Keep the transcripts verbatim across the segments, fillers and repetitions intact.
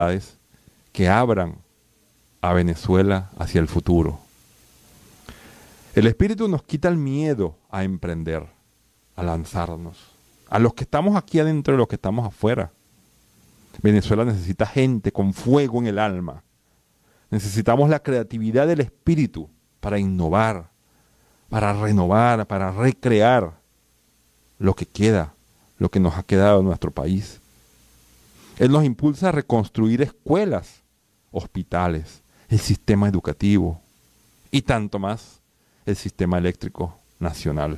que abran a Venezuela hacia el futuro. El Espíritu nos quita el miedo a emprender, a lanzarnos. A los que estamos aquí adentro y los que estamos afuera. Venezuela necesita gente con fuego en el alma. Necesitamos la creatividad del Espíritu para innovar, para renovar, para recrear lo que queda, lo que nos ha quedado en nuestro país. Él nos impulsa a reconstruir escuelas, hospitales, el sistema educativo y tanto más, el sistema eléctrico nacional.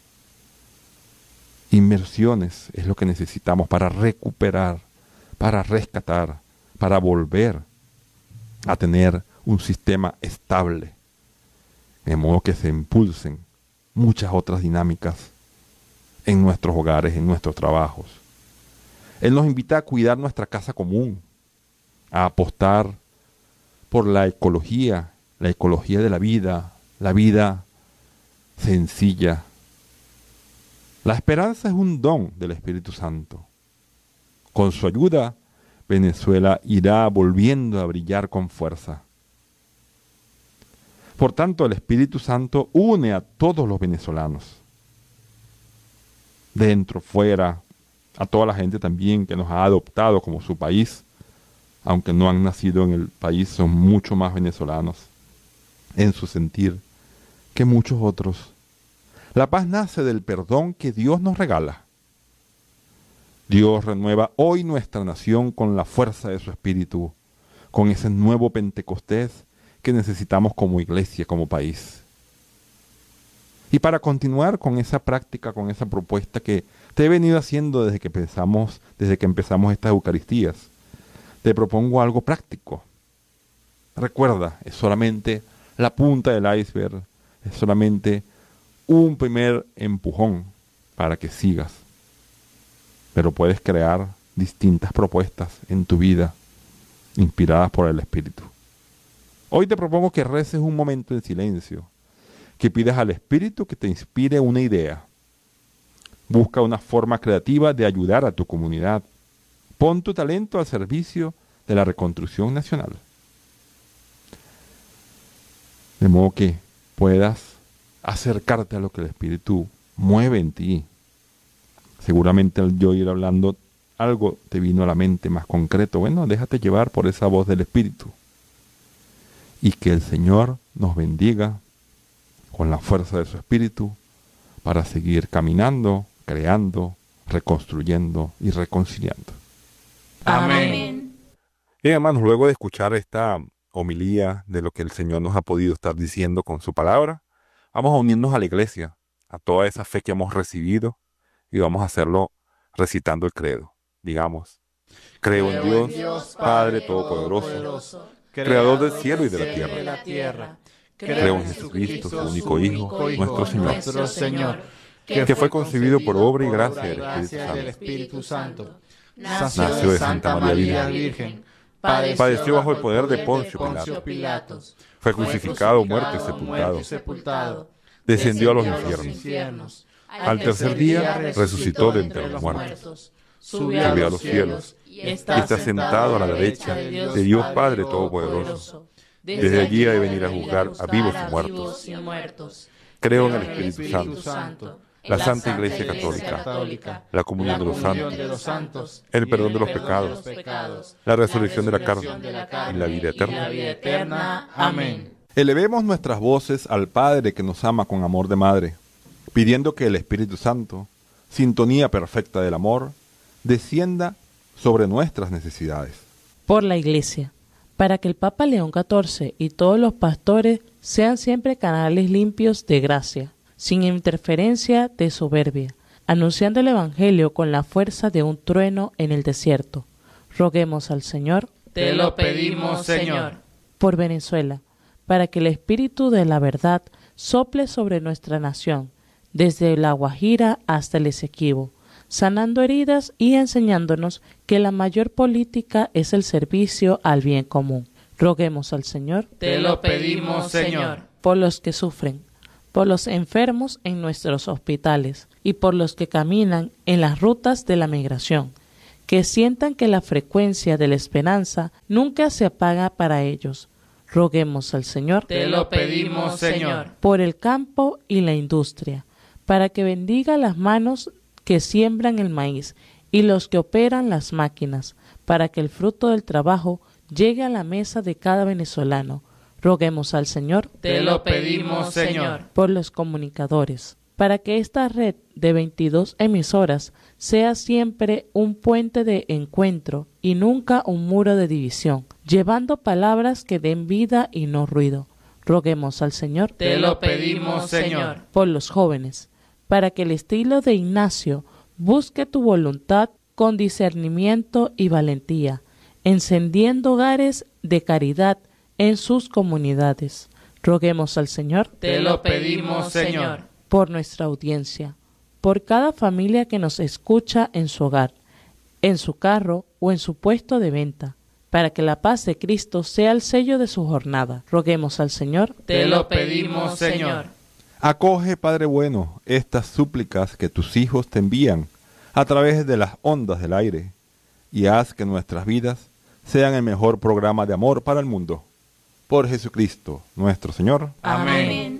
Inversiones es lo que necesitamos para recuperar, para rescatar, para volver a tener un sistema estable, de modo que se impulsen muchas otras dinámicas en nuestros hogares, en nuestros trabajos. Él nos invita a cuidar nuestra casa común, a apostar por la ecología, la ecología de la vida, la vida sencilla. La esperanza es un don del Espíritu Santo. Con su ayuda, Venezuela irá volviendo a brillar con fuerza. Por tanto, el Espíritu Santo une a todos los venezolanos, dentro, fuera, a toda la gente también que nos ha adoptado como su país, aunque no han nacido en el país, son mucho más venezolanos en su sentir que muchos otros. La paz nace del perdón que Dios nos regala. Dios renueva hoy nuestra nación con la fuerza de su Espíritu, con ese nuevo Pentecostés que necesitamos como iglesia, como país. Y para continuar con esa práctica, con esa propuesta que te he venido haciendo desde que empezamos, desde que empezamos estas Eucaristías, te propongo algo práctico. Recuerda, es solamente la punta del iceberg, es solamente un primer empujón para que sigas. Pero puedes crear distintas propuestas en tu vida, inspiradas por el Espíritu. Hoy te propongo que reces un momento en silencio, que pidas al Espíritu que te inspire una idea. Busca una forma creativa de ayudar a tu comunidad. Pon tu talento al servicio de la reconstrucción nacional. De modo que puedas acercarte a lo que el Espíritu mueve en ti. Seguramente al yo ir hablando, algo te vino a la mente más concreto. Bueno, déjate llevar por esa voz del Espíritu. Y que el Señor nos bendiga con la fuerza de su Espíritu para seguir caminando, creando, reconstruyendo y reconciliando. Amén. Bien, hermanos, luego de escuchar esta homilía de lo que el Señor nos ha podido estar diciendo con su palabra, vamos a unirnos a la iglesia, a toda esa fe que hemos recibido, y vamos a hacerlo recitando el credo. Digamos, creo, creo en Dios, en Dios Padre Todopoderoso, Creador del cielo y de la tierra. De la tierra. Creo, creo en Jesucristo, su único Hijo, Hijo nuestro Señor, nuestro Señor que, que fue concebido por obra y gracia del Espíritu, del Espíritu Santo. Nació, nació de Santa María Virgen. Padeció, padeció bajo el poder de Poncio Pilato. Pilatos, fue crucificado, muerto y sepultado. sepultado descendió a los infiernos. infiernos. Al tercer día resucitó de entre los muertos. Subió a los cielos y está sentado a la derecha de Dios Padre Todopoderoso. Desde allí ha de venir a juzgar a vivos y muertos. Creo en el Espíritu Santo, la Santa Iglesia Católica, la comunión de los santos, el perdón de los pecados, la resurrección de la carne y la vida eterna. Amén. Elevemos nuestras voces al Padre que nos ama con amor de madre, pidiendo que el Espíritu Santo, sintonía perfecta del amor, descienda sobre nuestras necesidades. Por la Iglesia, para que el Papa León catorce y todos los pastores sean siempre canales limpios de gracia, sin interferencia de soberbia, anunciando el Evangelio con la fuerza de un trueno en el desierto. Roguemos al Señor. Te lo pedimos, Señor. Por Venezuela, para que el Espíritu de la verdad sople sobre nuestra nación, desde la Guajira hasta el Esequibo, sanando heridas y enseñándonos que la mayor política es el servicio al bien común. Roguemos al Señor. Te lo pedimos, Señor. Por los que sufren, por los enfermos en nuestros hospitales y por los que caminan en las rutas de la migración, que sientan que la frecuencia de la esperanza nunca se apaga para ellos. Roguemos al Señor, te lo pedimos, Señor, por el campo y la industria, para que bendiga las manos que siembran el maíz y los que operan las máquinas, para que el fruto del trabajo llegue a la mesa de cada venezolano. Roguemos al Señor, te lo pedimos, Señor, por los comunicadores, para que esta red de veintidós emisoras sea siempre un puente de encuentro y nunca un muro de división, llevando palabras que den vida y no ruido. Roguemos al Señor, te lo pedimos, Señor, por los jóvenes, para que el estilo de Ignacio busque tu voluntad con discernimiento y valentía, encendiendo hogares de caridad en sus comunidades. Roguemos al Señor, te lo pedimos, Señor, por nuestra audiencia, por cada familia que nos escucha en su hogar, en su carro o en su puesto de venta, para que la paz de Cristo sea el sello de su jornada. Roguemos al Señor, te lo pedimos, Señor. Acoge, Padre bueno, estas súplicas que tus hijos te envían a través de las ondas del aire, y haz que nuestras vidas sean el mejor programa de amor para el mundo. Por Jesucristo, nuestro Señor. Amén.